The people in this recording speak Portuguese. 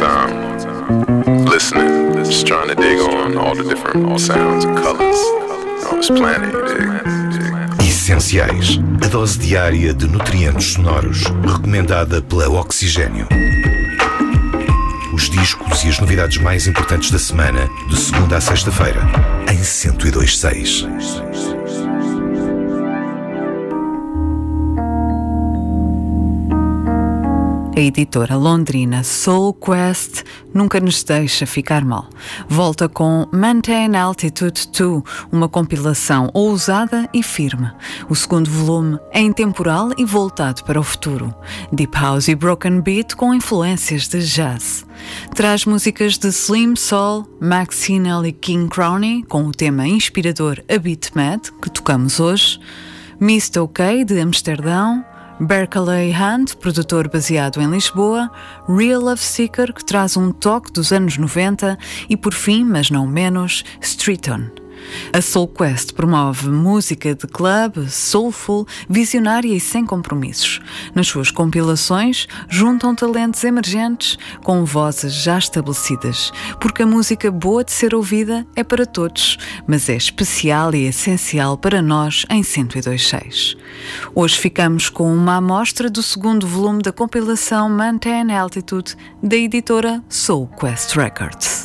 time listening, just trying to dig on all the different sounds and colors on this planet, you dig? Essenciais, a dose diária de nutrientes sonoros, recomendada pela Oxigênio. Os discos e as novidades mais importantes da semana, de segunda à sexta-feira, em 102.6. A editora londrina Soul Quest nunca nos deixa ficar mal. Volta com Maintain Altitude 2, uma compilação ousada e firme. O segundo volume é intemporal e voltado para o futuro. Deep House e Broken Beat com influências de jazz. Traz músicas de Slim Soul, Max Hinnell e King Crowney, com o tema inspirador A Beat Mad, que tocamos hoje. Mist OK, de Amsterdão. Berkeley Hunt, produtor baseado em Lisboa, Real Love Seeker, que traz um toque dos anos 90 e, por fim, mas não menos, Streeton. A Soul Quest promove música de club, soulful, visionária e sem compromissos. Nas suas compilações, juntam talentos emergentes com vozes já estabelecidas, porque a música boa de ser ouvida é para todos, mas é especial e essencial para nós em 102.6. Hoje ficamos com uma amostra do segundo volume da compilação Maintain Altitude, da editora Soul Quest Records.